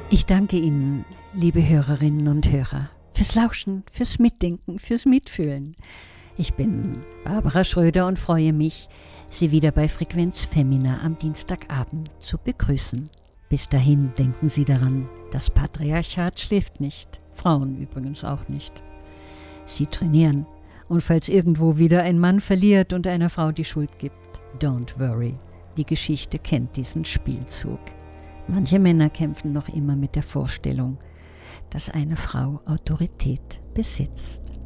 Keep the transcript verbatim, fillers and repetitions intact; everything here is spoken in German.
Ich danke Ihnen, liebe Hörerinnen und Hörer, fürs Lauschen, fürs Mitdenken, fürs Mitfühlen. Ich bin Barbara Schröder und freue mich, Sie wieder bei Frequenz Femina am Dienstagabend zu begrüßen. Bis dahin denken Sie daran, das Patriarchat schläft nicht, Frauen übrigens auch nicht. Sie trainieren, und falls irgendwo wieder ein Mann verliert und einer Frau die Schuld gibt, don't worry, die Geschichte kennt diesen Spielzug. Manche Männer kämpfen noch immer mit der Vorstellung, dass eine Frau Autorität besitzt.